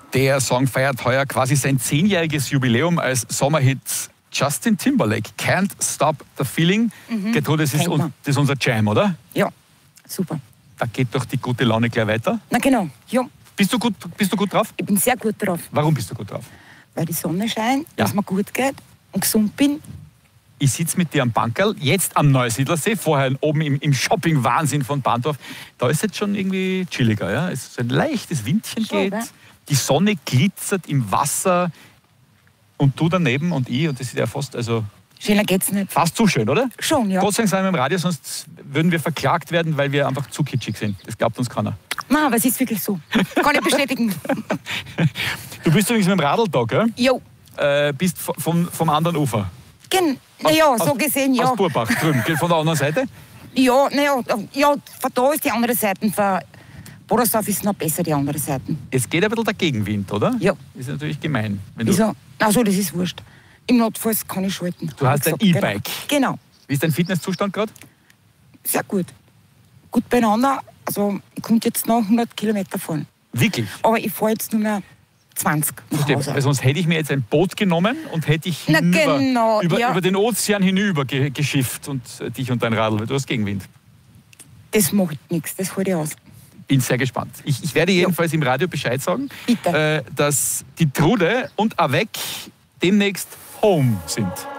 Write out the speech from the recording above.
Der Song feiert heuer quasi sein 10-jähriges Jubiläum als Sommerhit. Justin Timberlake, Can't Stop the Feeling. Gertrude, das ist unser Jam, oder? Ja, super. Da geht doch die gute Laune gleich weiter. Na genau, ja. Bist du gut drauf? Ich bin sehr gut drauf. Warum bist du gut drauf? Weil die Sonne scheint, dass mir gut geht und gesund bin. Ich sitze mit dir am Bankerl, jetzt am Neusiedlersee, vorher oben im Shopping-Wahnsinn von Bahndorf. Da ist jetzt schon irgendwie chilliger. Ja? Es ist ein leichtes Windchen geht, die Sonne glitzert im Wasser und du daneben und ich. Und das ist ja fast, also schöner geht's nicht. Fast zu schön, oder? Schon, ja. Gott sei Dank sind wir im Radio, sonst würden wir verklagt werden, weil wir einfach zu kitschig sind. Das glaubt uns keiner. Nein, aber es ist wirklich so. Kann ich bestätigen. Du bist übrigens mit dem Radl da, gell? Jo. Bist vom anderen Ufer. Naja, so gesehen, ja. Aus Burbach drüben, von der anderen Seite? Ja, naja, ja, von da ist die andere Seite. Von Bodersdorf ist noch besser die andere Seite. Es geht ein bisschen der Gegenwind, oder? Ja. Das ist natürlich gemein. Wieso? Also, das ist wurscht. Im Notfalls kann ich schalten. Du hast ein E-Bike. Genau. Wie ist dein Fitnesszustand gerade? Sehr gut. Gut beieinander. Also, ich konnte jetzt noch 100 Kilometer fahren. Wirklich? Aber ich fahre jetzt nur mehr 20 nach Hause. Weil sonst hätte ich mir jetzt ein Boot genommen und hätte ich über den Ozean hinüber geschifft und dich und dein Radl, weil du hast Gegenwind. Das macht nichts, das halte ich aus. Bin sehr gespannt. Ich werde jedenfalls im Radio Bescheid sagen, bitte, dass die Trude und Avec demnächst home sind.